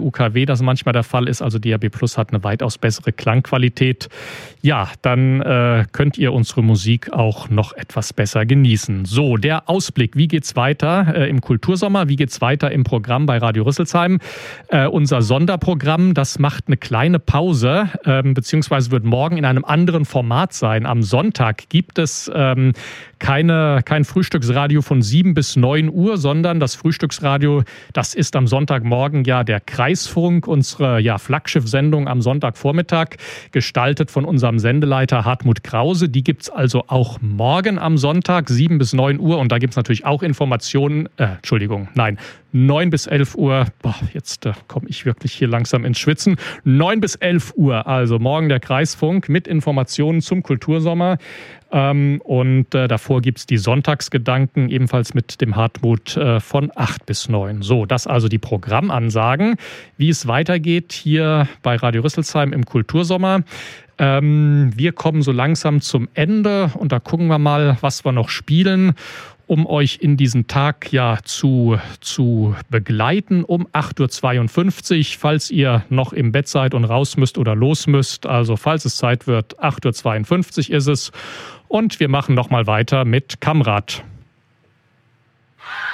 UKW das manchmal der Fall ist, also DAB+ hat eine weitaus bessere Klangqualität, ja, dann könnt ihr unsere Musik auch noch etwas besser genießen. So, der Ausblick, wie geht's weiter im Kultursommer, wie geht's weiter im Programm bei Radio Rüsselsheim? Unser Sonderprogramm, das macht eine kleine Pause, beziehungsweise wird morgen in einem anderen Format sein. Am Sonntag gibt es kein Frühstücksradio von 7 bis 9 Uhr, sondern das Frühstücksradio, das ist am Sonntagmorgen ja der Kreisfunk, unsere Flaggschiff-Sendung am Sonntagvormittag, gestaltet von unserem Sendeleiter Hartmut Krause. Die gibt's also auch morgen am Sonntag, 7 bis 9 Uhr. Und da gibt's natürlich auch Informationen, 9 bis 11 Uhr, jetzt komme ich wirklich hier langsam ins Schwitzen. 9 bis 11 Uhr, also morgen der Kreisfunk mit Informationen zum Kultursommer. Und davor gibt es die Sonntagsgedanken, ebenfalls mit dem Hartmut von 8 bis 9. So, das also die Programmansagen. Wie es weitergeht hier bei Radio Rüsselsheim im Kultursommer. Wir kommen so langsam zum Ende und da gucken wir mal, was wir noch spielen, um euch in diesen Tag zu begleiten um 8.52 Uhr, falls ihr noch im Bett seid und raus müsst oder los müsst. Also falls es Zeit wird, 8.52 Uhr ist es. Und wir machen nochmal weiter mit Kamrat.